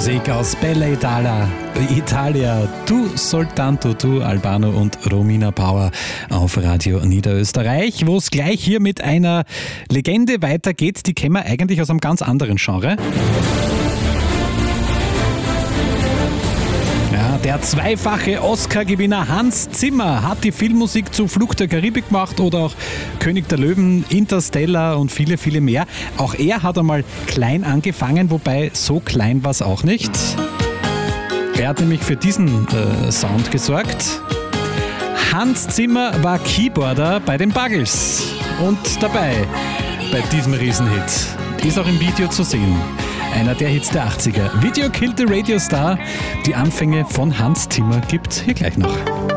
Musik aus Bella Italia, Tu Soltanto, Tu Albano und Romina Power auf Radio Niederösterreich, wo es gleich hier mit einer Legende weitergeht, die kennen wir eigentlich aus einem ganz anderen Genre. Ja, der zweifache Oscar-Gewinner Hans Zimmer hat die Filmmusik zu Fluch der Karibik gemacht oder auch König der Löwen, Interstellar und viele, viele mehr. Auch er hat einmal klein angefangen, wobei so klein war es auch nicht. Er hat nämlich für diesen Sound gesorgt. Hans Zimmer war Keyboarder bei den Buggles und dabei bei diesem Riesenhit. Ist auch im Video zu sehen. Einer der Hits der 80er. Video Killed the Radio Star. Die Anfänge von Hans Zimmer gibt's hier gleich noch.